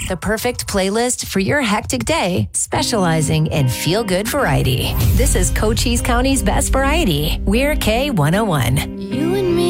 the perfect playlist for your hectic day, specializing in feel-good variety. This is Cochise County's best variety. We're K101. You and